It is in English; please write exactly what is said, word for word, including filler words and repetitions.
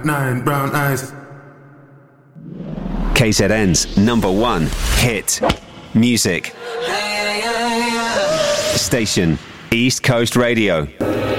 Nine brown eyes. K Z N's number one hit music station, East Coast Radio.